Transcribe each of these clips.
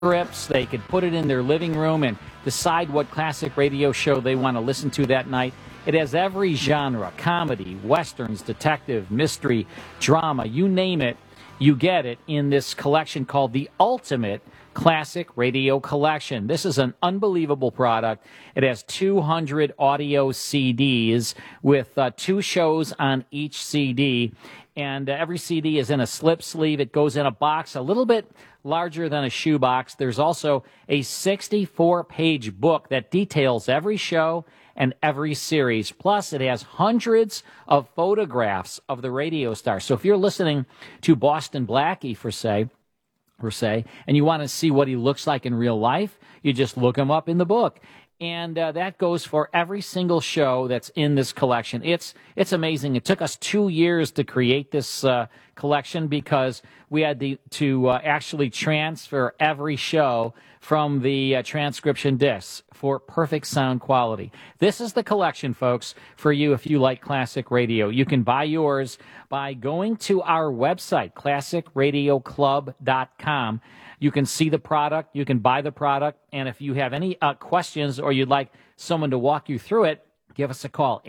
scripts. They could put it in their living room and decide what classic radio show they want to listen to that night. It has every genre: comedy, westerns, detective, mystery, drama, you name it, you get it in this collection called the Ultimate Classic Radio Collection. This is an unbelievable product. It has 200 audio CDs with 2 shows on each CD, and every CD is in a slip sleeve. It goes in a box a little bit larger than a shoebox. There's also a 64-page book that details every show and every series. Plus, it has hundreds of photographs of the radio stars. So if you're listening to Boston Blackie, per se, and you want to see what he looks like in real life, you just look him up in the book. And that goes for every single show that's in this collection. It's amazing. It took us 2 years to create this collection because we had to actually transfer every show from the transcription discs for perfect sound quality. This is the collection, folks, for you if you like classic radio. You can buy yours by going to our website, classicradioclub.com. You can see the product, you can buy the product, and if you have any questions or you'd like someone to walk you through it, give us a call,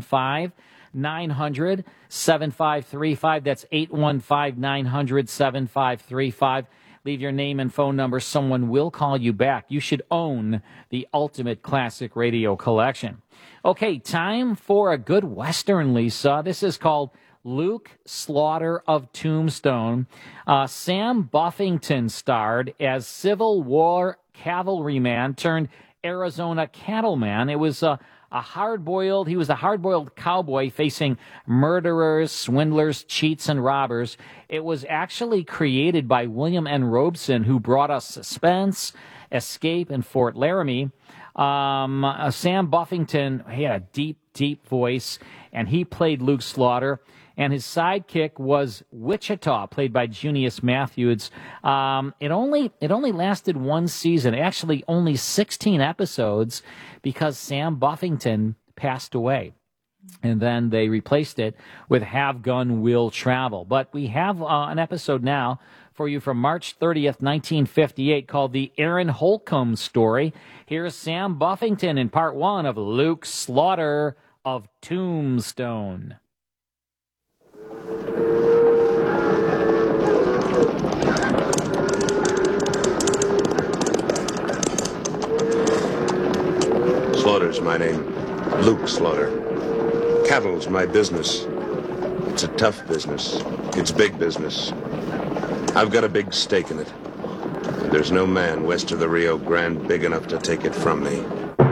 815-900-7535. That's 815-900-7535. Leave your name and phone number. Someone will call you back. You should own the Ultimate Classic Radio Collection. Okay, time for a good Western, Lisa. This is called Luke Slaughter of Tombstone. Sam Buffington starred as Civil War cavalryman turned Arizona cattleman. It was he was a hard-boiled cowboy facing murderers, swindlers, cheats, and robbers. It was actually created by William N. Robeson, who brought us Suspense, Escape, and Fort Laramie. Sam Buffington, he had a deep, deep voice, and he played Luke Slaughter. And his sidekick was Wichita, played by Junius Matthews. It only lasted 1 season, actually only 16 episodes, because Sam Buffington passed away. And then they replaced it with Have Gun Will Travel. But we have an episode now for you from March 30th, 1958, called The Aaron Holcomb Story. Here's Sam Buffington in part 1 of Luke Slaughter of Tombstone. Slaughter's my name. Luke Slaughter. Cattle's my business. It's a tough business. It's big business. I've got a big stake in it. There's no man west of the Rio Grande big enough to take it from me.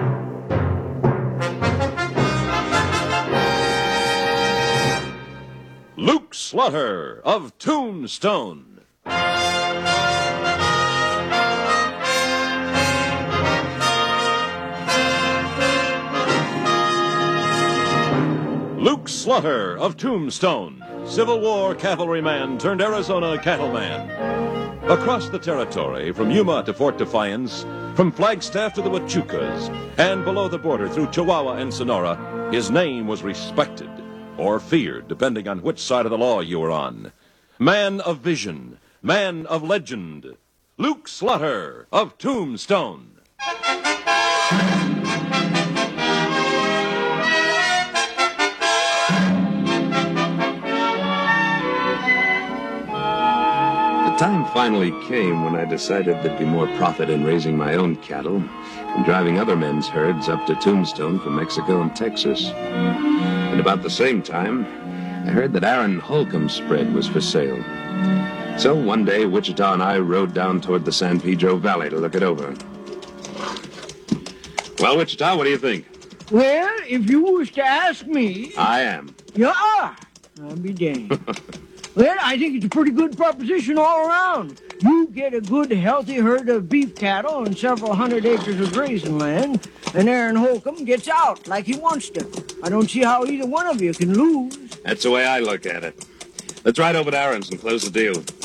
Luke Slaughter of Tombstone. Luke Slaughter of Tombstone, Civil War cavalryman turned Arizona cattleman. Across the territory, from Yuma to Fort Defiance, from Flagstaff to the Huachucas, and below the border through Chihuahua and Sonora, his name was respected or feared, depending on which side of the law you were on. Man of vision, man of legend, Luke Slaughter of Tombstone. The time finally came when I decided there'd be more profit in raising my own cattle and driving other men's herds up to Tombstone from Mexico and Texas. And about the same time, I heard that Aaron Holcomb's spread was for sale. So one day, Wichita and I rode down toward the San Pedro Valley to look it over. Well, Wichita, what do you think? Well, if you was to ask me... I am. You are. I'll be damned. Well, I think it's a pretty good proposition all around. You get a good, healthy herd of beef cattle and several hundred acres of grazing land, and Aaron Holcomb gets out like he wants to. I don't see how either one of you can lose. That's the way I look at it. Let's ride over to Aaron's and close the deal.